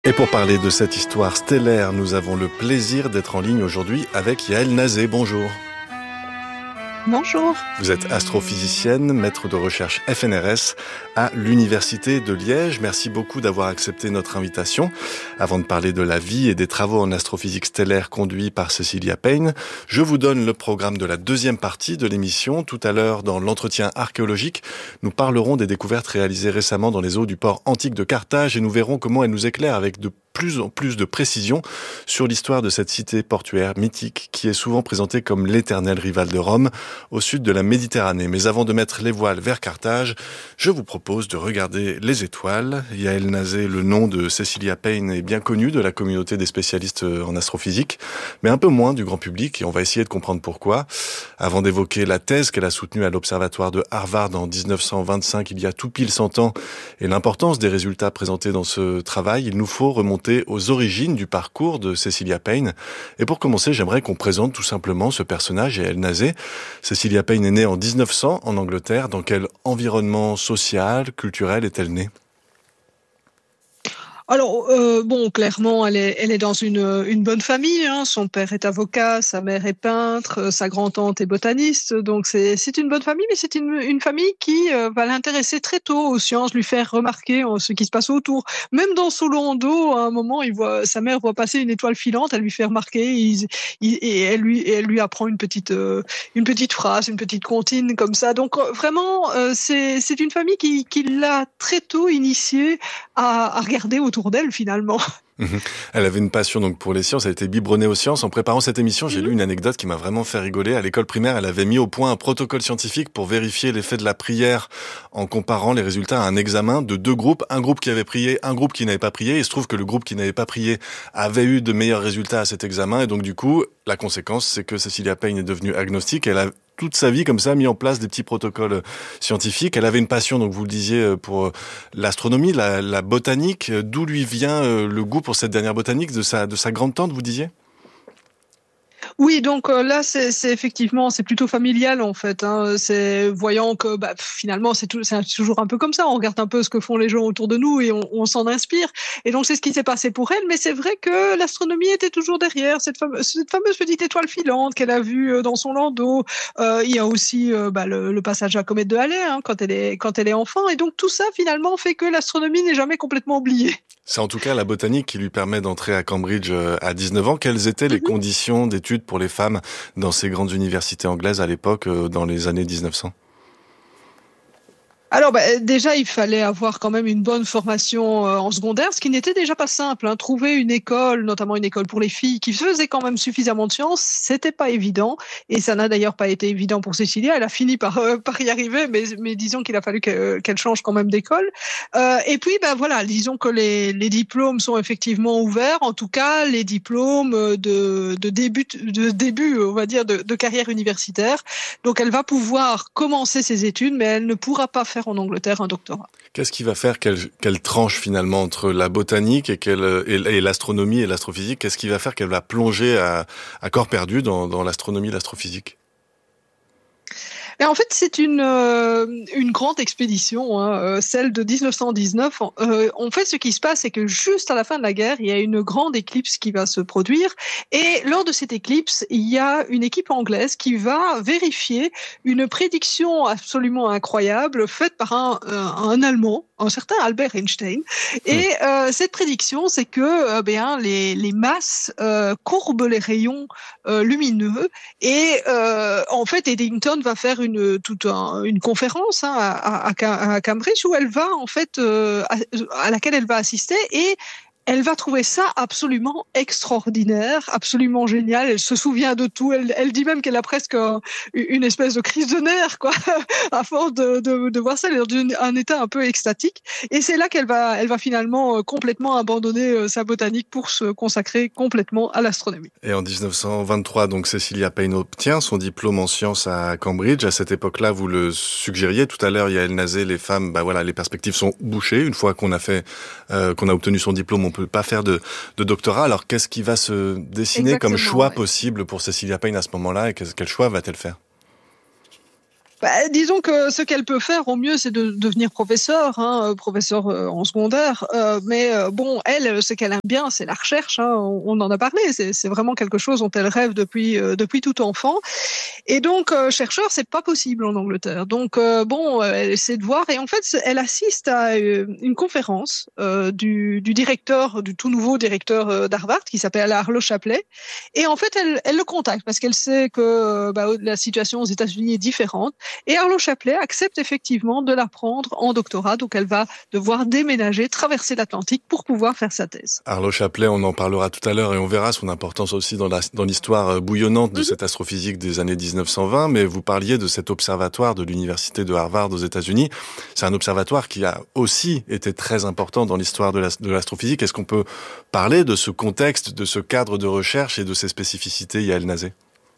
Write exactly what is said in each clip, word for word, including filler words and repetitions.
Et pour parler de cette histoire stellaire, nous avons le plaisir d'être en ligne aujourd'hui avec Yaël Nazé. Bonjour. Bonjour. Vous êtes astrophysicienne, maître de recherche F N R S à l'Université de Liège. Merci beaucoup d'avoir accepté notre invitation. Avant de parler de la vie et des travaux en astrophysique stellaire conduits par Cecilia Payne, je vous donne le programme de la deuxième partie de l'émission. Tout à l'heure, dans l'entretien archéologique, nous parlerons des découvertes réalisées récemment dans les eaux du port antique de Carthage et nous verrons comment elles nous éclairent avec de plus en plus de précision sur l'histoire de cette cité portuaire mythique qui est souvent présentée comme l'éternel rival de Rome au sud de la Méditerranée. Mais avant de mettre les voiles vers Carthage, je vous propose de regarder les étoiles. Yaël Nazé, le nom de Cecilia Payne est bien connu de la communauté des spécialistes en astrophysique, mais un peu moins du grand public et on va essayer de comprendre pourquoi. Avant d'évoquer la thèse qu'elle a soutenue à l'observatoire de Harvard en dix-neuf cent vingt-cinq, il y a tout pile cent ans, et l'importance des résultats présentés dans ce travail, il nous faut remonter aux origines du parcours de Cecilia Payne. Et pour commencer, j'aimerais qu'on présente tout simplement ce personnage, Yaël Nazé. Cecilia Payne est née en dix-neuf cents en Angleterre. Dans quel environnement social, culturel est-elle née ? Alors, euh, bon, clairement, elle est, elle est dans une, une bonne famille. Hein. Son père est avocat, sa mère est peintre, sa grand-tante est botaniste. Donc, c'est, c'est une bonne famille, mais c'est une, une famille qui euh, va l'intéresser très tôt aux sciences, lui faire remarquer euh, ce qui se passe autour. Même dans son landau, à un moment, il voit, sa mère voit passer une étoile filante, elle lui fait remarquer, il, il, et, elle lui, et elle lui apprend une petite, euh, une petite phrase, une petite comptine comme ça. Donc, euh, vraiment, euh, c'est, c'est une famille qui, qui l'a très tôt initiée à, à regarder autour d'elle finalement. Elle avait une passion donc pour les sciences, elle était biberonnée aux sciences. En préparant cette émission, j'ai Mm-hmm. lu une anecdote qui m'a vraiment fait rigoler. À l'école primaire, elle avait mis au point un protocole scientifique pour vérifier l'effet de la prière en comparant les résultats à un examen de deux groupes. Un groupe qui avait prié, un groupe qui n'avait pas prié. Il se trouve que le groupe qui n'avait pas prié avait eu de meilleurs résultats à cet examen. Et donc du coup, la conséquence, c'est que Cecilia Payne est devenue agnostique. Elle a toute sa vie, comme ça, mis en place des petits protocoles scientifiques. Elle avait une passion, donc vous le disiez, pour l'astronomie, la, la botanique. D'où lui vient le goût pour cette dernière botanique, de sa, de sa grande-tante, vous disiez ? Oui, donc euh, là, c'est, c'est effectivement, c'est plutôt familial en fait. Hein. C'est voyant que bah, finalement, c'est, tout, c'est toujours un peu comme ça. On regarde un peu ce que font les gens autour de nous et on, on s'en inspire. Et donc, c'est ce qui s'est passé pour elle. Mais c'est vrai que l'astronomie était toujours derrière cette fameuse, cette fameuse petite étoile filante qu'elle a vue dans son landau. Euh, il y a aussi euh, bah, le, le passage à la comète de Halley hein, quand elle est quand elle est enfant. Et donc tout ça finalement fait que l'astronomie n'est jamais complètement oubliée. C'est en tout cas la botanique qui lui permet d'entrer à Cambridge à dix-neuf ans. Quelles étaient les mm-hmm. conditions d'études pour les femmes dans ces grandes universités anglaises à l'époque, dans les années dix-neuf cents ? Alors bah, déjà, il fallait avoir quand même une bonne formation euh, en secondaire, ce qui n'était déjà pas simple. Hein. Trouver une école, notamment une école pour les filles, qui faisait quand même suffisamment de sciences, c'était pas évident. Et ça n'a d'ailleurs pas été évident pour Cecilia. Elle a fini par, euh, par y arriver, mais, mais disons qu'il a fallu qu'elle, qu'elle change quand même d'école. Euh, et puis, bah, voilà, disons que les, les diplômes sont effectivement ouverts. En tout cas, les diplômes de, de, début, de début, on va dire, de, de carrière universitaire. Donc, elle va pouvoir commencer ses études, mais elle ne pourra pas faire en Angleterre un doctorat. Qu'est-ce qui va faire qu'elle, qu'elle tranche finalement entre la botanique et, qu'elle, et, et l'astronomie et l'astrophysique ? Qu'est-ce qui va faire qu'elle va plonger à, à corps perdu dans, dans l'astronomie et l'astrophysique ? Et en fait, c'est une euh, une grande expédition, hein, celle de dix-neuf cent dix-neuf. Euh, en fait, ce qui se passe, c'est que juste à la fin de la guerre, il y a une grande éclipse qui va se produire. Et lors de cette éclipse, il y a une équipe anglaise qui va vérifier une prédiction absolument incroyable faite par un, un Allemand, un certain Albert Einstein. Et euh, cette prédiction, c'est que euh, bien les les masses euh, courbent les rayons euh, lumineux. Et euh, en fait, Eddington va faire une Une, toute un, une conférence hein, à, à, à Cambridge où elle va en fait euh, à, à laquelle elle va assister et elle va trouver ça absolument extraordinaire, absolument génial. Elle se souvient de tout. Elle, elle dit même qu'elle a presque un, une espèce de crise de nerfs, quoi, à force de, de, de voir ça. Elle est dans un état un peu extatique. Et c'est là qu'elle va, elle va finalement complètement abandonner sa botanique pour se consacrer complètement à l'astronomie. Et en dix-neuf cent vingt-trois, donc Cecilia Payne obtient son diplôme en sciences à Cambridge. À cette époque-là, vous le suggériez tout à l'heure, Yaël Nazé, les femmes, bah voilà, les perspectives sont bouchées. Une fois qu'on a fait, euh, qu'on a obtenu son diplôme, on peut pas faire de, de doctorat. Alors, qu'est-ce qui va se dessiner Exactement, comme choix ouais. possible pour Cecilia Payne à ce moment-là et quel choix va-t-elle faire ? Bah, disons que ce qu'elle peut faire au mieux, c'est de devenir professeur, hein, professeur euh, en secondaire. Euh, mais euh, bon, elle, ce qu'elle aime bien, c'est la recherche. Hein, on, on en a parlé. C'est, c'est vraiment quelque chose dont elle rêve depuis euh, depuis tout enfant. Et donc, euh, chercheur, c'est pas possible en Angleterre. Donc, euh, bon, euh, elle essaie de voir. Et en fait, elle assiste à euh, une conférence euh, du, du directeur, du tout nouveau directeur euh, d'Harvard, qui s'appelle Arlo Shapley. Et en fait, elle, elle le contacte parce qu'elle sait que euh, bah, la situation aux États-Unis est différente. Et Arlo Shapley accepte effectivement de la prendre en doctorat. Donc, elle va devoir déménager, traverser l'Atlantique pour pouvoir faire sa thèse. Arlo Shapley, on en parlera tout à l'heure et on verra son importance aussi dans, la, dans l'histoire bouillonnante de Mm-hmm. cette astrophysique des années dix-neuf cent vingt. Mais vous parliez de cet observatoire de l'université de Harvard aux États-Unis. C'est un observatoire qui a aussi été très important dans l'histoire de, la, de l'astrophysique. Est-ce qu'on peut parler de ce contexte, de ce cadre de recherche et de ses spécificités, Yael Nazé?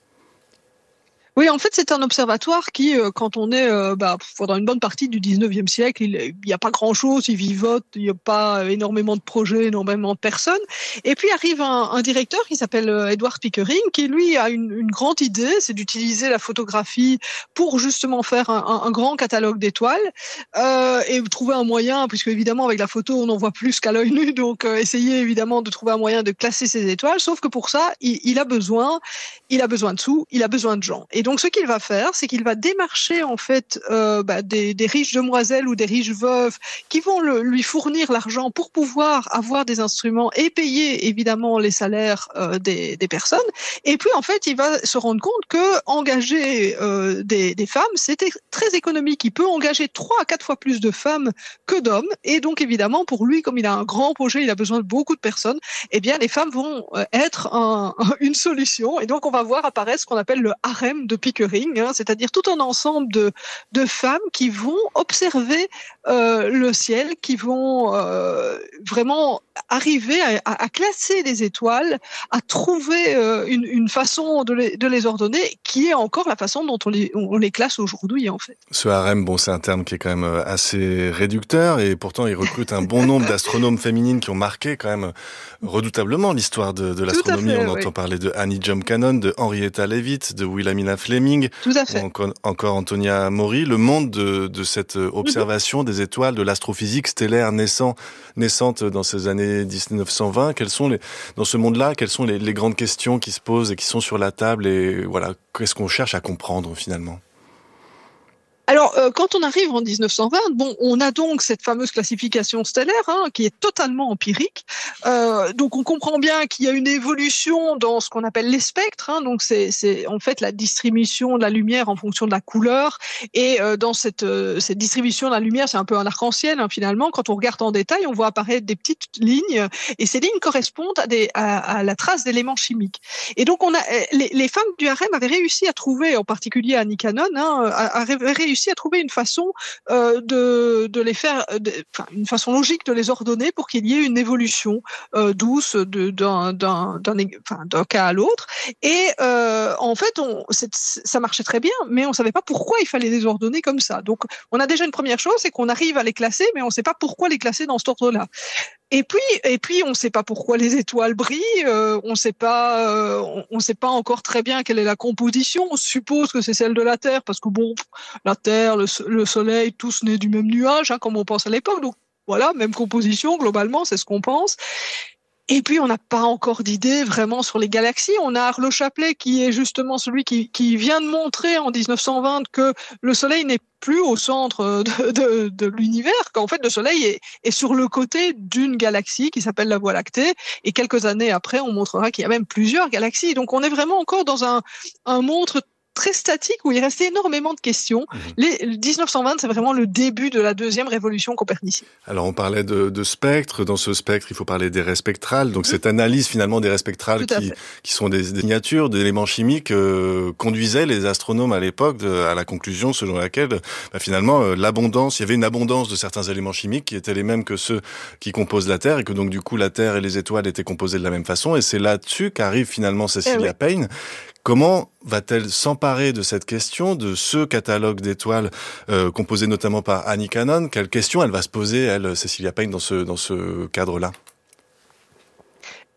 Oui, en fait, c'est un observatoire qui, euh, quand on est euh, bah, pendant une bonne partie du dix-neuvième siècle, il n'y a pas grand-chose, il vivote, il n'y a pas énormément de projets, énormément de personnes. Et puis arrive un, un directeur qui s'appelle euh, Edward Pickering, qui lui a une, une grande idée, c'est d'utiliser la photographie pour justement faire un, un, un grand catalogue d'étoiles euh, et trouver un moyen, puisque évidemment avec la photo on n'en voit plus qu'à l'œil nu, donc euh, essayer évidemment de trouver un moyen de classer ces étoiles. Sauf que pour ça, il, il a besoin, il a besoin de sous, il a besoin de gens. Et Et donc, ce qu'il va faire, c'est qu'il va démarcher en fait euh, bah, des, des riches demoiselles ou des riches veuves qui vont le, lui fournir l'argent pour pouvoir avoir des instruments et payer évidemment les salaires euh, des, des personnes. Et puis, en fait, il va se rendre compte que engager euh, des, des femmes, c'était très économique. Il peut engager trois à quatre fois plus de femmes que d'hommes. Et donc, évidemment, pour lui, comme il a un grand projet, il a besoin de beaucoup de personnes. Eh bien, les femmes vont être un, une solution. Et donc, on va voir apparaître ce qu'on appelle le harem de Pickering, hein, c'est-à-dire tout un ensemble de, de femmes qui vont observer euh, le ciel, qui vont euh, vraiment arriver à, à, à classer les étoiles, à trouver euh, une, une façon de les, de les ordonner, qui est encore la façon dont on les, on les classe aujourd'hui, en fait. Ce harem, bon, c'est un terme qui est quand même assez réducteur et pourtant il recrute un bon nombre d'astronomes féminines qui ont marqué quand même redoutablement l'histoire de, de l'astronomie. Fait, on oui. entend parler de Annie Jump Cannon, de Henrietta Leavitt, de Wilhelmina Fleming, Tout à fait. ou encore, encore Antonia Maury. Le monde de, de cette observation mm-hmm. des étoiles, de l'astrophysique stellaire naissant, naissante dans ces années dix-neuf cent vingt, quelles sont les, dans ce monde-là, quelles sont les, les grandes questions qui se posent et qui sont sur la table et voilà, qu'est-ce qu'on cherche à comprendre finalement? Alors, euh, quand on arrive en dix-neuf cent vingt, bon, on a donc cette fameuse classification stellaire hein, qui est totalement empirique. Euh, donc, on comprend bien qu'il y a une évolution dans ce qu'on appelle les spectres. Hein, donc, c'est, c'est en fait la distribution de la lumière en fonction de la couleur. Et euh, dans cette, euh, cette distribution de la lumière, c'est un peu un arc-en-ciel hein, finalement. Quand on regarde en détail, on voit apparaître des petites lignes, et ces lignes correspondent à, des, à, à la trace d'éléments chimiques. Et donc, on a les, les femmes du harem avaient réussi à trouver, en particulier Annie Cannon, hein, avaient réussi à trouver une façon euh, de, de les faire, de, enfin, une façon logique de les ordonner pour qu'il y ait une évolution euh, douce de, d'un, d'un, d'un, enfin, d'un cas à l'autre. Et euh, en fait, on, c'est, ça marchait très bien, mais on savait pas pourquoi il fallait les ordonner comme ça. Donc, on a déjà une première chose, c'est qu'on arrive à les classer, mais on sait pas pourquoi les classer dans cet ordre-là. Et puis, et puis, on ne sait pas pourquoi les étoiles brillent. Euh, on ne sait pas, euh, on, on sait pas encore très bien quelle est la composition. On suppose que c'est celle de la Terre, parce que bon, la Terre, le, le Soleil, tous nés du même nuage, hein, comme on pense à l'époque. Donc voilà, même composition globalement, c'est ce qu'on pense. Et puis, on n'a pas encore d'idée vraiment sur les galaxies. On a Arlo Shapley qui est justement celui qui, qui vient de montrer en dix-neuf cent vingt que le Soleil n'est plus au centre de, de, de l'univers, qu'en fait le Soleil est, est sur le côté d'une galaxie qui s'appelle la Voie lactée. Et quelques années après, on montrera qu'il y a même plusieurs galaxies. Donc, on est vraiment encore dans un, un montre très statique où il restait énormément de questions. Mmh. Les, dix-neuf cent vingt, c'est vraiment le début de la deuxième révolution copernicienne. Alors, on parlait de, de spectres. Dans ce spectre, il faut parler des raies spectrales. Donc, mmh. cette analyse, finalement, des raies spectrales qui, qui sont des, des miniatures d'éléments chimiques euh, conduisait les astronomes à l'époque de, à la conclusion selon laquelle, bah, finalement, euh, l'abondance, il y avait une abondance de certains éléments chimiques qui étaient les mêmes que ceux qui composent la Terre et que donc, du coup, la Terre et les étoiles étaient composées de la même façon. Et c'est là-dessus qu'arrive finalement Cecilia eh oui. Payne. Comment va-t-elle s'emparer de cette question, de ce catalogue d'étoiles euh, composé notamment par Annie Cannon? Quelle question elle va se poser, elle, Cecilia Payne, dans ce, dans ce cadre-là?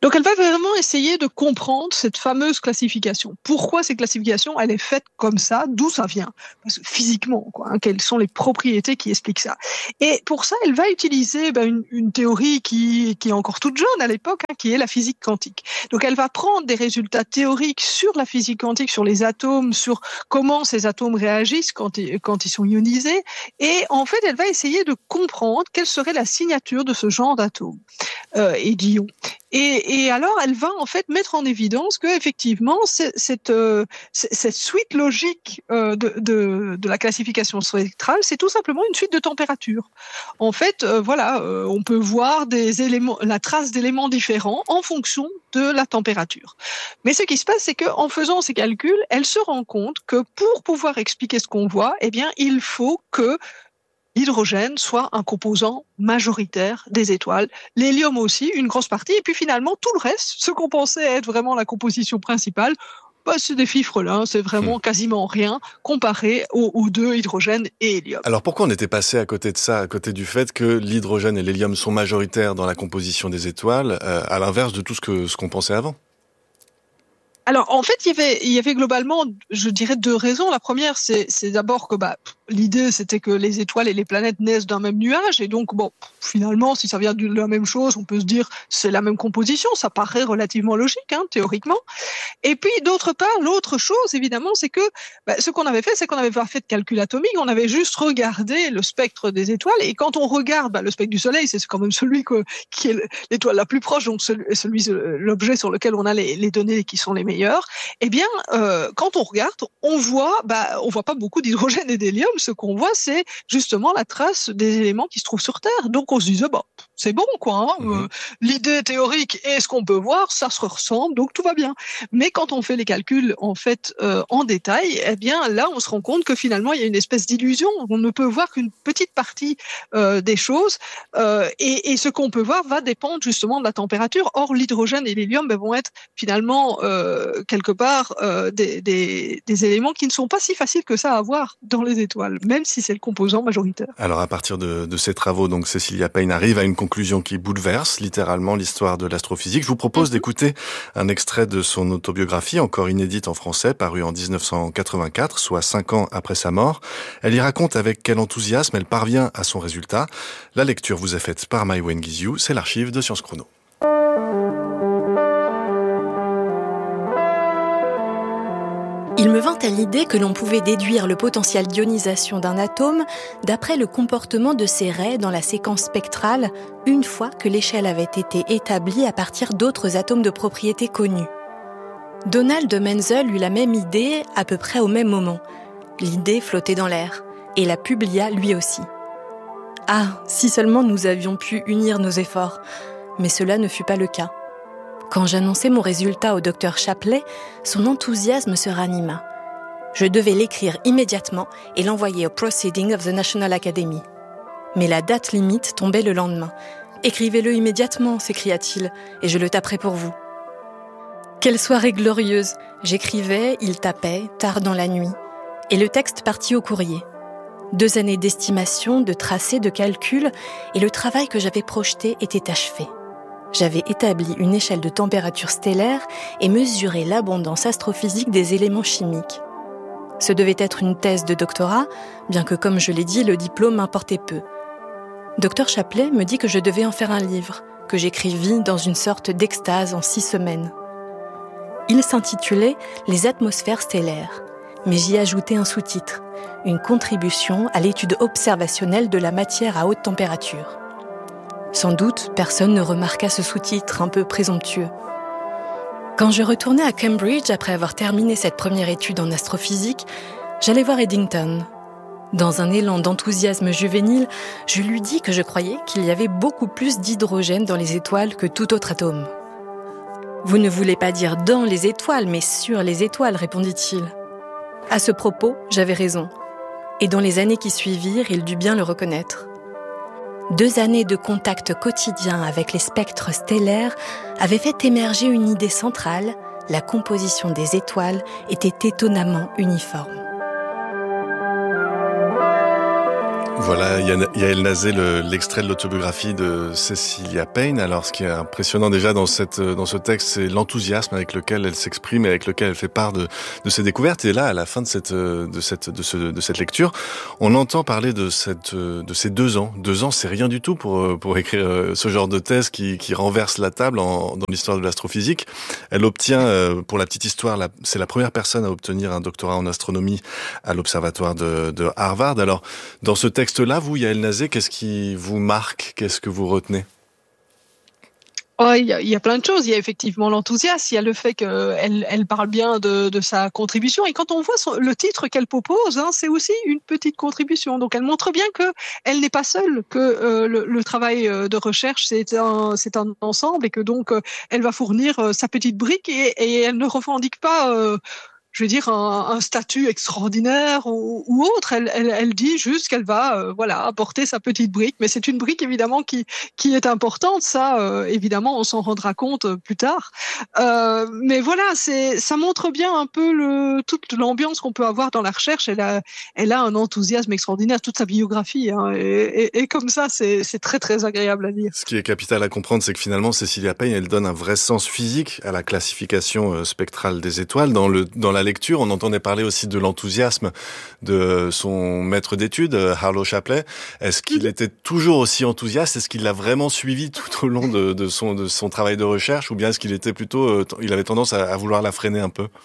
Donc elle va vraiment essayer de comprendre cette fameuse classification. Pourquoi cette classification, elle est faite comme ça, d'où ça vient? Parce que physiquement, quoi, hein, quelles sont les propriétés qui expliquent ça? Et pour ça, elle va utiliser ben, une, une théorie qui, qui est encore toute jeune à l'époque, hein, qui est la physique quantique. Donc elle va prendre des résultats théoriques sur la physique quantique, sur les atomes, sur comment ces atomes réagissent quand ils, quand ils sont ionisés, et en fait, elle va essayer de comprendre quelle serait la signature de ce genre d'atomes euh, et d'ions. Et, et alors, elle va en fait mettre en évidence que effectivement, cette, euh, cette suite logique euh, de, de, de la classification spectrale, c'est tout simplement une suite de températures. En fait, euh, voilà, euh, on peut voir des éléments, la trace d'éléments différents en fonction de la température. Mais ce qui se passe, c'est qu'en faisant ces calculs, elle se rend compte que pour pouvoir expliquer ce qu'on voit, eh bien, il faut que l'hydrogène soit un composant majoritaire des étoiles, l'hélium aussi, une grosse partie, et puis finalement tout le reste, ce qu'on pensait être vraiment la composition principale, bah, c'est des fifres-là, c'est vraiment quasiment rien comparé aux, aux deux, hydrogène et hélium. Alors pourquoi on était passé à côté de ça, à côté du fait que l'hydrogène et l'hélium sont majoritaires dans la composition des étoiles, euh, à l'inverse de tout ce que ce qu'on pensait avant? Alors, en fait, il y avait, il y avait globalement, je dirais, deux raisons. La première, c'est, c'est d'abord que bah, l'idée, c'était que les étoiles et les planètes naissent d'un même nuage. Et donc, bon, finalement, si ça vient de la même chose, on peut se dire c'est la même composition. Ça paraît relativement logique, hein, théoriquement. Et puis, d'autre part, l'autre chose, évidemment, c'est que bah, ce qu'on avait fait, c'est qu'on n'avait pas fait de calcul atomique. On avait juste regardé le spectre des étoiles. Et quand on regarde bah, le spectre du Soleil, c'est quand même celui que, qui est l'étoile la plus proche, donc celui, celui l'objet sur lequel on a les, les données qui sont les meilleures. Eh bien, euh, quand on regarde, on voit, bah, on voit pas beaucoup d'hydrogène et d'hélium. Ce qu'on voit, c'est justement la trace des éléments qui se trouvent sur Terre. Donc, on se disait, bah, c'est bon, quoi. Hein. Mm-hmm. Euh, l'idée théorique et ce qu'on peut voir, ça se ressemble, donc tout va bien. Mais quand on fait les calculs, en fait, euh, en détail, eh bien, là, on se rend compte que finalement, il y a une espèce d'illusion. On ne peut voir qu'une petite partie euh, des choses, euh, et, et ce qu'on peut voir va dépendre justement de la température. Or, l'hydrogène et l'hélium ben, vont être finalement euh, quelque part euh, des, des, des éléments qui ne sont pas si faciles que ça à voir dans les étoiles, même si c'est le composant majoritaire. Alors à partir de, de ces travaux, donc Cecilia Payne arrive à une conclusion qui bouleverse littéralement l'histoire de l'astrophysique. Je vous propose mm-hmm. d'écouter un extrait de son autobiographie, encore inédite en français, parue en dix-neuf cent quatre-vingt-quatre, soit cinq ans après sa mort. Elle y raconte avec quel enthousiasme elle parvient à son résultat. La lecture vous est faite par Maïwen Guizhou, c'est l'archive de Sciences Chrono. Il me vint à l'idée que l'on pouvait déduire le potentiel d'ionisation d'un atome d'après le comportement de ses raies dans la séquence spectrale, une fois que l'échelle avait été établie à partir d'autres atomes de propriété connus. Donald Menzel eut la même idée à peu près au même moment. L'idée flottait dans l'air, et la publia lui aussi. Ah, si seulement nous avions pu unir nos efforts, mais cela ne fut pas le cas. Quand j'annonçai mon résultat au docteur Chapley, son enthousiasme se ranima. Je devais l'écrire immédiatement et l'envoyer au Proceeding of the National Academy. Mais la date limite tombait le lendemain. « Écrivez-le immédiatement », s'écria-t-il, « et je le taperai pour vous. » Quelle soirée glorieuse! J'écrivais, il tapait, tard dans la nuit. Et le texte partit au courrier. Deux années d'estimation, de tracés, de calculs, et le travail que j'avais projeté était achevé. J'avais établi une échelle de température stellaire et mesuré l'abondance astrophysique des éléments chimiques. Ce devait être une thèse de doctorat, bien que, comme je l'ai dit, le diplôme m'importait peu. Docteur Chapley me dit que je devais en faire un livre, que j'écrivis dans une sorte d'extase en six semaines. Il s'intitulait « Les atmosphères stellaires », mais j'y ajoutais un sous-titre, une contribution à l'étude observationnelle de la matière à haute température. Sans doute, personne ne remarqua ce sous-titre un peu présomptueux. Quand je retournai à Cambridge après avoir terminé cette première étude en astrophysique, j'allais voir Eddington. Dans un élan d'enthousiasme juvénile, je lui dis que je croyais qu'il y avait beaucoup plus d'hydrogène dans les étoiles que tout autre atome. « Vous ne voulez pas dire dans les étoiles, mais sur les étoiles », répondit-il. À ce propos, j'avais raison. Et dans les années qui suivirent, il dut bien le reconnaître. Deux années de contact quotidien avec les spectres stellaires avaient fait émerger une idée centrale, la composition des étoiles était étonnamment uniforme. Voilà, Yael Nazé, le, l'extrait de l'autobiographie de Cecilia Payne. Alors, ce qui est impressionnant déjà dans cette, dans ce texte, c'est l'enthousiasme avec lequel elle s'exprime et avec lequel elle fait part de, de ses découvertes. Et là, à la fin de cette, de cette, de ce, de cette lecture, on entend parler de cette, de ces deux ans. Deux ans, c'est rien du tout pour, pour écrire ce genre de thèse qui, qui renverse la table en, dans l'histoire de l'astrophysique. Elle obtient, pour la petite histoire, la, c'est la première personne à obtenir un doctorat en astronomie à l'observatoire de, de Harvard. Alors, dans ce texte-là, vous, Yael Nazé, qu'est-ce qui vous marque? Qu'est-ce que vous retenez? Oh, il y a, il y a plein de choses. Il y a effectivement l'enthousiasme. Il y a le fait qu'elle elle parle bien de, de sa contribution. Et quand on voit son, le titre qu'elle propose, hein, c'est aussi une petite contribution. Donc, elle montre bien que elle n'est pas seule, que euh, le, le travail de recherche, c'est un, c'est un ensemble et que donc, euh, elle va fournir euh, sa petite brique et, et elle ne revendique pas... Euh, je veux dire, un, un statut extraordinaire ou, ou autre. Elle, elle, elle dit juste qu'elle va, euh, voilà, apporter sa petite brique. Mais c'est une brique, évidemment, qui, qui est importante. Ça, euh, évidemment, on s'en rendra compte euh, plus tard. Euh, mais voilà, c'est, ça montre bien un peu le, toute l'ambiance qu'on peut avoir dans la recherche. Elle a, elle a un enthousiasme extraordinaire, toute sa biographie. Hein, et, et, et comme ça, c'est, c'est très, très agréable à lire. Ce qui est capital à comprendre, c'est que finalement, Cecilia Payne, elle donne un vrai sens physique à la classification spectrale des étoiles. Dans le, dans la lecture, on entendait parler aussi de l'enthousiasme de son maître d'études, Harlow Shapley. Est-ce qu'il était toujours aussi enthousiaste? Est-ce qu'il l'a vraiment suivi tout au long de, de, son, de son travail de recherche? Ou bien est-ce qu'il était plutôt, euh, il avait tendance à, à vouloir la freiner un peu?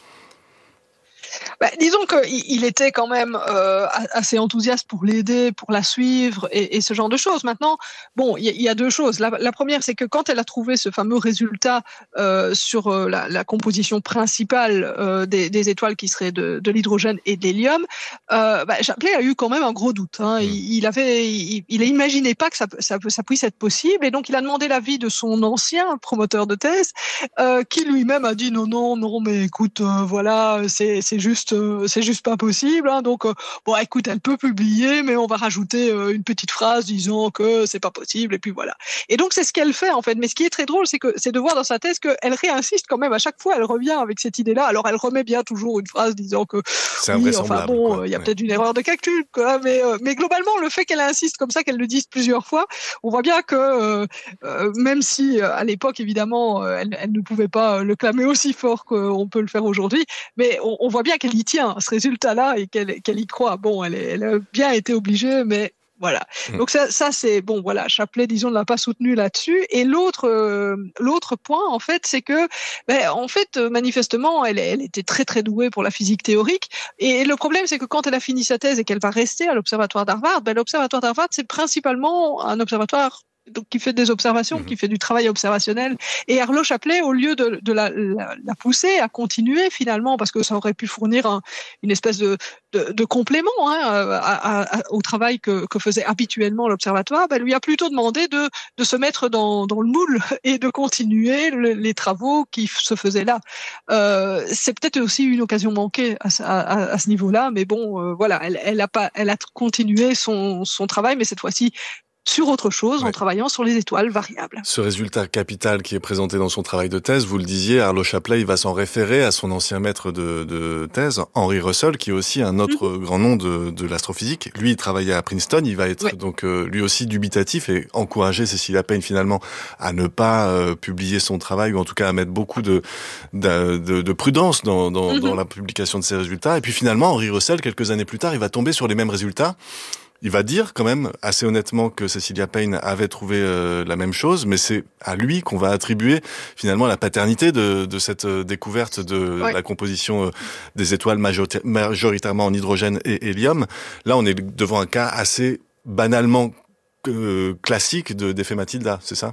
Bah, disons qu'il était quand même euh, assez enthousiaste pour l'aider, pour la suivre et, et ce genre de choses. Maintenant, bon, il y, y a deux choses. La, la première, c'est que quand elle a trouvé ce fameux résultat euh, sur euh, la, la composition principale euh, des, des étoiles qui seraient de, de l'hydrogène et de l'hélium, euh, bah, Shapley a eu quand même un gros doute. Hein. Mmh. Il, il avait, il, il imaginait pas que ça, ça, ça puisse être possible et donc il a demandé l'avis de son ancien promoteur de thèse, euh, qui lui-même a dit non, non, non, mais écoute, euh, voilà, c'est, c'est juste c'est juste pas possible, hein, donc euh, bon, écoute, elle peut publier, mais on va rajouter euh, une petite phrase disant que c'est pas possible, et puis voilà. Et donc c'est ce qu'elle fait en fait. Mais ce qui est très drôle, c'est que c'est de voir dans sa thèse qu'elle réinsiste quand même à chaque fois. Elle revient avec cette idée-là. Alors elle remet bien toujours une phrase disant que c'est oui, enfin bon, il y a ouais. peut-être une erreur de calcul, quoi. Mais euh, mais globalement, le fait qu'elle insiste comme ça, qu'elle le dise plusieurs fois, on voit bien que euh, euh, même si euh, à l'époque évidemment euh, elle, elle ne pouvait pas le clamer aussi fort qu'on peut le faire aujourd'hui, mais on, on voit bien qu'elle y tient à ce résultat-là et qu'elle, qu'elle y croit. Bon, elle, est, elle a bien été obligée, mais voilà. Mmh. Donc ça, ça c'est bon. Voilà, Shapley, disons, ne l'a pas soutenu là-dessus. Et l'autre, euh, l'autre point, en fait, c'est que, ben, en fait, manifestement, elle, elle était très très douée pour la physique théorique. Et le problème, c'est que quand elle a fini sa thèse et qu'elle va rester à l'observatoire d'Harvard, ben, l'observatoire d'Harvard, c'est principalement un observatoire donc qui fait des observations, mmh. qui fait du travail observationnel. Et Harlow Shapley, au lieu de, de la, la, la pousser à continuer finalement, parce que ça aurait pu fournir un, une espèce de, de, de complément hein, à, à, à, au travail que, que faisait habituellement l'observatoire, ben, lui a plutôt demandé de, de se mettre dans, dans le moule et de continuer le, les travaux qui se faisaient là. Euh, c'est peut-être aussi une occasion manquée à, à, à ce niveau-là, mais bon, euh, voilà, elle, elle a pas, elle a continué son, son travail, mais cette fois-ci sur autre chose, ouais. en travaillant sur les étoiles variables. Ce résultat capital qui est présenté dans son travail de thèse, vous le disiez, Harlow Shapley, il va s'en référer à son ancien maître de, de thèse, Henry Russell, qui est aussi un autre mmh. grand nom de, de l'astrophysique. Lui, il travaillait à Princeton, il va être ouais. donc euh, lui aussi dubitatif et encourager Cecilia Payne finalement à ne pas euh, publier son travail, ou en tout cas à mettre beaucoup de, de, de, de prudence dans, dans, mmh. dans la publication de ses résultats. Et puis finalement, Henry Russell, quelques années plus tard, il va tomber sur les mêmes résultats. Il va dire quand même assez honnêtement que Cecilia Payne avait trouvé euh, la même chose, mais c'est à lui qu'on va attribuer finalement la paternité de, de cette euh, découverte de ouais. la composition euh, des étoiles majorita- majoritairement en hydrogène et hélium. Là, on est devant un cas assez banalement euh, classique de, d'effet Matilda, c'est ça ?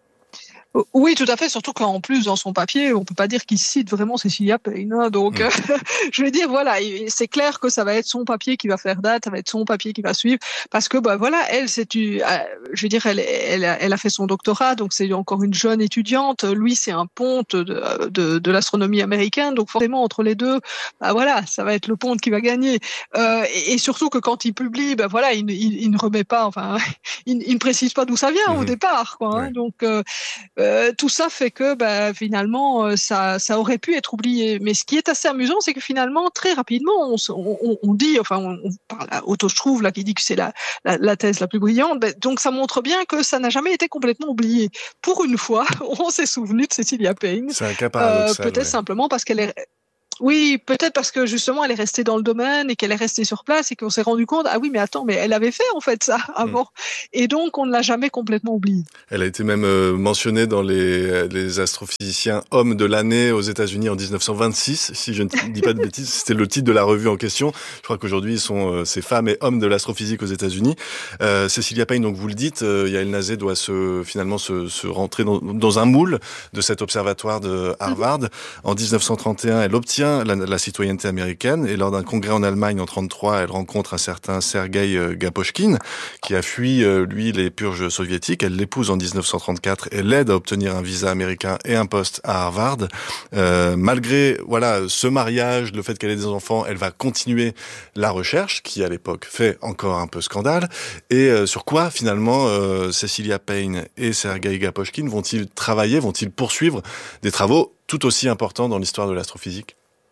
Oui, tout à fait, surtout qu'en plus, dans son papier, on peut pas dire qu'il cite vraiment Cecilia Payne. Hein, donc, mmh. euh, je vais dire, voilà, c'est clair que ça va être son papier qui va faire date, ça va être son papier qui va suivre, parce que, bah voilà, elle, c'est, euh, je veux dire, elle, elle, elle a fait son doctorat, donc c'est encore une jeune étudiante. Lui, c'est un ponte de, de, de l'astronomie américaine, donc forcément, entre les deux, bah voilà, ça va être le ponte qui va gagner. Euh, et, et surtout que quand il publie, bah voilà, il, il, il ne remet pas, enfin, il, il ne précise pas d'où ça vient mmh. au départ, quoi. Hein, ouais. Donc, euh, euh, tout ça fait que bah, finalement, ça, ça aurait pu être oublié. Mais ce qui est assez amusant, c'est que finalement, très rapidement, on, on, on dit, enfin, on, on parle à Otto Struve, là, qui dit que c'est la, la, la thèse la plus brillante, bah, donc ça montre bien que ça n'a jamais été complètement oublié. Pour une fois, on s'est souvenu de Cecilia Payne. C'est un cas paradoxal. Euh, peut-être ouais. Simplement parce qu'elle est... Oui, peut-être parce que justement elle est restée dans le domaine et qu'elle est restée sur place et qu'on s'est rendu compte, ah oui, mais attends, mais elle avait fait en fait ça avant. Mmh. Et donc on ne l'a jamais complètement oublié. Elle a été même euh, mentionnée dans les, les astrophysiciens hommes de l'année aux États-Unis en dix-neuf cent vingt-six, si je ne dis pas de bêtises. C'était le titre de la revue en question. Je crois qu'aujourd'hui ils sont euh, ces femmes et hommes de l'astrophysique aux États-Unis. Euh, Cecilia Payne, donc vous le dites, euh, Yael Nazet doit se finalement se, se rentrer dans, dans un moule de cet observatoire de Harvard. Mmh. En dix-neuf cent trente et un, elle obtient La, la citoyenneté américaine et lors d'un congrès en Allemagne en trente-trois, elle rencontre un certain Sergueï Gaposchkin qui a fui, euh, lui, les purges soviétiques. Elle l'épouse en dix-neuf cent trente-quatre et l'aide à obtenir un visa américain et un poste à Harvard. Euh, malgré voilà ce mariage, le fait qu'elle ait des enfants, elle va continuer la recherche qui, à l'époque, fait encore un peu scandale. Et euh, sur quoi, finalement, euh, Cecilia Payne et Sergueï Gaposchkin vont-ils travailler, vont-ils poursuivre des travaux tout aussi importants dans l'histoire de l'astrophysique ?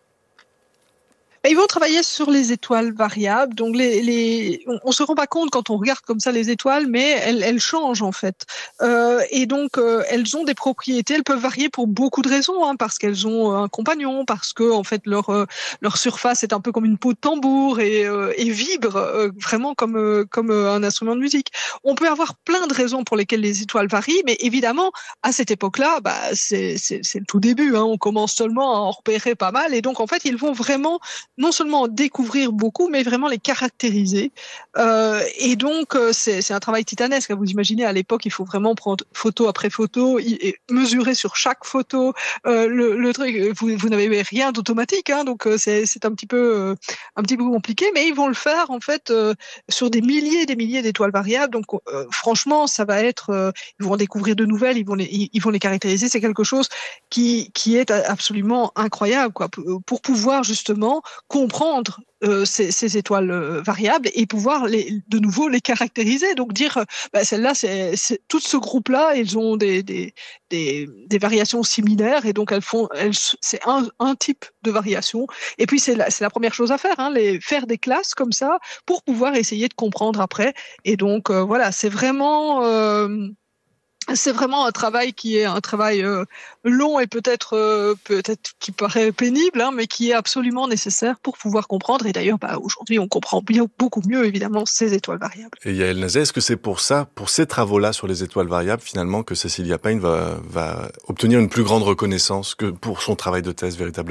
Ils vont travailler sur les étoiles variables. Donc, les, les, on ne se rend pas compte quand on regarde comme ça les étoiles, mais elles, elles changent en fait. Euh, et donc, euh, elles ont des propriétés. Elles peuvent varier pour beaucoup de raisons, hein, parce qu'elles ont un compagnon, parce que en fait leur euh, leur surface est un peu comme une peau de tambour et, euh, et vibre euh, vraiment comme euh, comme euh, un instrument de musique. On peut avoir plein de raisons pour lesquelles les étoiles varient, mais évidemment, à cette époque-là, bah c'est c'est, c'est le tout début. Hein, on commence seulement à en repérer pas mal, et donc en fait, ils vont vraiment non seulement découvrir beaucoup, mais vraiment les caractériser. Euh, et donc, euh, c'est, c'est un travail titanesque. Vous imaginez, à l'époque, il faut vraiment prendre photo après photo, et mesurer sur chaque photo. Euh, le, le truc, vous, vous n'avez rien d'automatique, hein, donc euh, c'est, c'est un petit peu, euh, un petit peu compliqué, mais ils vont le faire en fait euh, sur des milliers et des milliers d'étoiles variables. Donc, euh, franchement, ça va être, euh, ils vont découvrir de nouvelles, ils vont les, ils vont les caractériser. C'est quelque chose qui, qui est absolument incroyable, quoi, pour pouvoir justement comprendre euh, ces, ces étoiles euh, variables et pouvoir les, de nouveau les caractériser. Donc dire, euh, bah, celle-là, c'est, c'est tout ce groupe-là, ils ont des, des, des, des variations similaires et donc elles font, elles, c'est un, un type de variation. Et puis c'est la, c'est la première chose à faire, hein, les faire des classes comme ça pour pouvoir essayer de comprendre après. Et donc euh, voilà, c'est vraiment euh, c'est vraiment un travail qui est un travail euh, long et peut-être euh, peut-être qui paraît pénible, hein, mais qui est absolument nécessaire pour pouvoir comprendre. Et d'ailleurs, bah, aujourd'hui, on comprend bien, beaucoup mieux, évidemment, ces étoiles variables. Et Yael Nazet, est-ce que c'est pour ça, pour ces travaux-là sur les étoiles variables, finalement, que Cecilia Payne va, va obtenir une plus grande reconnaissance que pour son travail de thèse, véritablement ?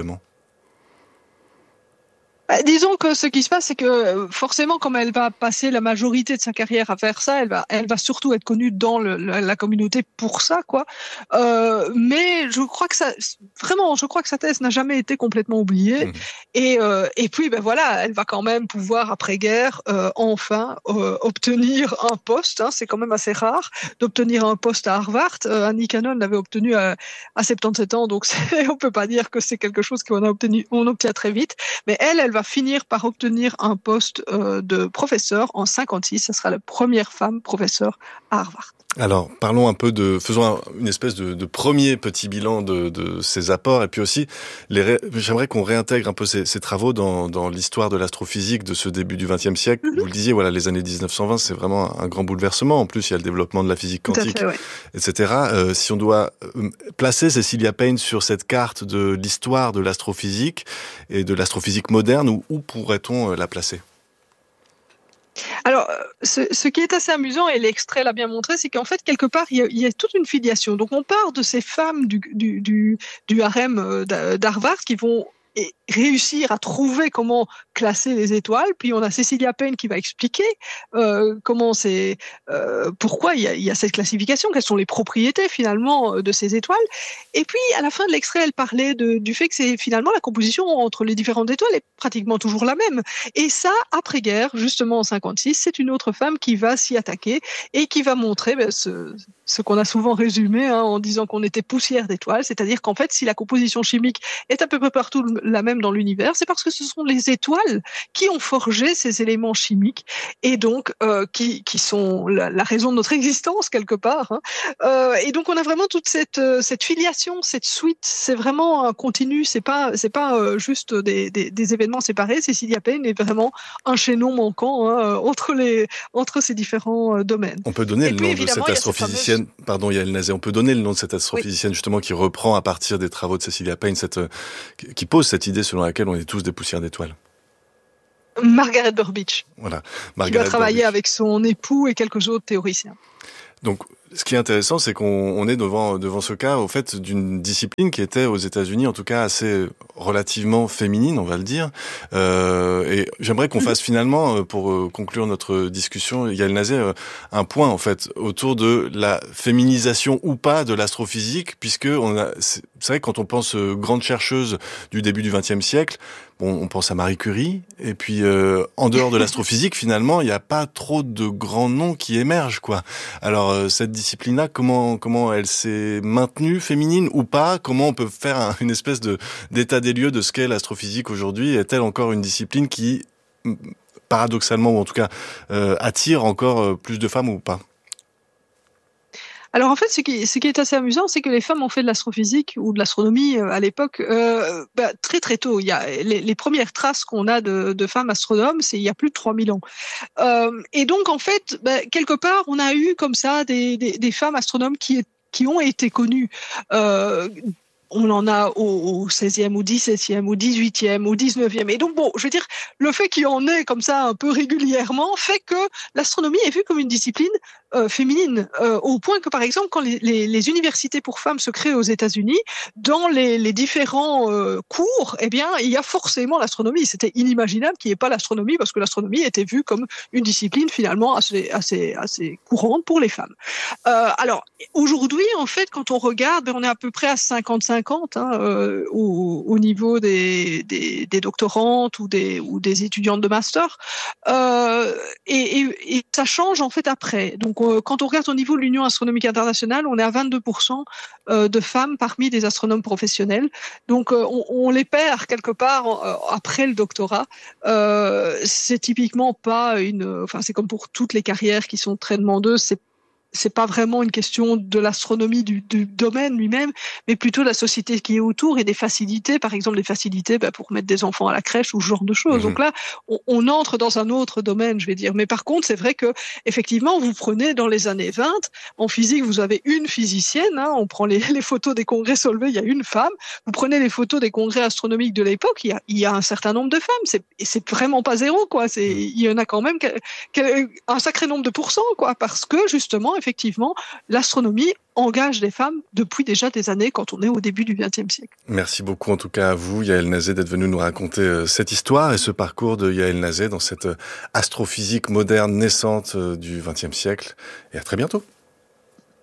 Bah, disons que ce qui se passe, c'est que forcément, comme elle va passer la majorité de sa carrière à faire ça, elle va, elle va surtout être connue dans le, la, la communauté pour ça, quoi. Euh, mais je crois que ça, vraiment, je crois que sa thèse n'a jamais été complètement oubliée. Mmh. Et, euh, et puis, ben voilà, elle va quand même pouvoir après-guerre euh, enfin euh, obtenir un poste. Hein, c'est quand même assez rare d'obtenir un poste à Harvard. Euh, Annie Cannon l'avait obtenu à, à soixante-dix-sept ans, donc c'est, on peut pas dire que c'est quelque chose qu'on a obtenu, on obtient très vite. Mais elle, elle va finir par obtenir un poste euh, de professeur en cinquante-six. Ce sera la première femme professeure à Harvard. Alors, parlons un peu de, faisons un, une espèce de, de premier petit bilan de, de ces apports, et puis aussi, les ré, j'aimerais qu'on réintègre un peu ces, ces travaux dans, dans l'histoire de l'astrophysique de ce début du vingtième siècle. Mm-hmm. Vous le disiez, voilà, les années dix-neuf cent vingt, c'est vraiment un grand bouleversement. En plus, il y a le développement de la physique quantique, fait, ouais. et cetera. Euh, si on doit placer Cecilia Payne sur cette carte de l'histoire de l'astrophysique et de l'astrophysique moderne, où, où pourrait-on la placer ? Alors, ce, ce qui est assez amusant, et l'extrait l'a bien montré, c'est qu'en fait, quelque part, il y a, il y a toute une filiation. Donc, on part de ces femmes du, du, du, du harem d'Harvard qui vont et réussir à trouver comment classer les étoiles. Puis on a Cecilia Payne qui va expliquer euh, comment c'est, euh, pourquoi il y, a, il y a cette classification, quelles sont les propriétés finalement de ces étoiles. Et puis à la fin de l'extrait, elle parlait de, du fait que c'est finalement la composition entre les différentes étoiles est pratiquement toujours la même. Et ça, après-guerre, justement en cinquante-six, c'est une autre femme qui va s'y attaquer et qui va montrer ben, ce, ce qu'on a souvent résumé hein, en disant qu'on était poussière d'étoiles, c'est-à-dire qu'en fait, si la composition chimique est à peu près partout la même dans l'univers, c'est parce que ce sont les étoiles qui ont forgé ces éléments chimiques et donc euh, qui, qui sont la, la raison de notre existence quelque part. Hein. Euh, et donc on a vraiment toute cette, cette filiation, cette suite. C'est vraiment un continu. C'est pas, c'est pas euh, juste des, des, des événements séparés. Cecilia Payne est vraiment un chaînon manquant hein, entre les, entre ces différents euh, domaines. On peut donner et le puis, nom de cette astrophysicienne. Fameuse... Pardon, Yaël Nazet. On peut donner le nom de cette astrophysicienne oui. justement qui reprend à partir des travaux de Cecilia Payne, cette, qui pose cette idée selon laquelle on est tous des poussières d'étoiles. Margaret Burbidge. Voilà. Margaret qui va travailler Burbidge. Avec son époux et quelques autres théoriciens. Donc, ce qui est intéressant, c'est qu'on on est devant devant ce cas, au fait, d'une discipline qui était aux États-Unis, en tout cas assez relativement féminine, on va le dire. Euh, et j'aimerais qu'on fasse finalement, pour conclure notre discussion, Yaël Nazet, un point en fait autour de la féminisation ou pas de l'astrophysique, puisque on a, c'est, c'est vrai que quand on pense grande chercheuse du début du vingtième siècle. Bon, on pense à Marie Curie, et puis euh, en dehors de l'astrophysique, finalement, il n'y a pas trop de grands noms qui émergent, quoi. Alors euh, cette discipline-là, comment comment elle s'est maintenue, féminine ou pas ? Comment on peut faire un, une espèce de d'état des lieux de ce qu'est l'astrophysique aujourd'hui ? Est-elle encore une discipline qui, paradoxalement ou en tout cas, euh, attire encore plus de femmes ou pas ? Alors en fait, ce qui, ce qui est assez amusant, c'est que les femmes ont fait de l'astrophysique ou de l'astronomie euh, à l'époque euh, bah, très très tôt. Il y a les, les premières traces qu'on a de, de femmes astronomes, c'est il y a plus de trois mille ans. Euh, et donc en fait, bah, quelque part, on a eu comme ça des, des, des femmes astronomes qui, qui ont été connues. Euh, On en a au seizième, au dix-septième, au dix-huitième, au dix-neuvième. Et donc, bon, je veux dire, le fait qu'il y en ait comme ça un peu régulièrement fait que l'astronomie est vue comme une discipline euh, féminine, euh, au point que, par exemple, quand les, les, les universités pour femmes se créent aux États-Unis, dans les, les différents euh, cours, eh bien, il y a forcément l'astronomie. C'était inimaginable qu'il n'y ait pas l'astronomie parce que l'astronomie était vue comme une discipline finalement assez, assez, assez courante pour les femmes. Euh, alors, aujourd'hui, en fait, quand on regarde, on est à peu près à cinquante-cinq Hein, euh, au, au niveau des, des, des doctorantes ou des, ou des étudiantes de master. Euh, et, et, et ça change en fait après. Donc, euh, quand on regarde au niveau de l'Union astronomique internationale, on est à vingt-deux pour cent euh, de femmes parmi des astronomes professionnels. Donc, euh, on, on les perd quelque part euh, après le doctorat. Euh, c'est typiquement pas une... Enfin, c'est comme pour toutes les carrières qui sont très demandeuses, c'est c'est pas vraiment une question de l'astronomie du, du domaine lui-même, mais plutôt de la société qui est autour et des facilités, par exemple des facilités bah, pour mettre des enfants à la crèche ou ce genre de choses. Mmh. Donc là, on, on entre dans un autre domaine, je vais dire. Mais par contre, c'est vrai que effectivement, vous prenez dans les années vingt, en physique, vous avez une physicienne. Hein, on prend les, les photos des congrès Solvay, il y a une femme. Vous prenez les photos des congrès astronomiques de l'époque, il y a, il y a un certain nombre de femmes. C'est, et c'est vraiment pas zéro, quoi. C'est, il y en a quand même que, que, un sacré nombre de pourcents, quoi, parce que justement, effectivement, l'astronomie engage les femmes depuis déjà des années quand on est au début du vingtième siècle. Merci beaucoup en tout cas à vous, Yaël Nazet, d'être venue nous raconter cette histoire et ce parcours de Yaël Nazet dans cette astrophysique moderne naissante du vingtième siècle. Et à très bientôt.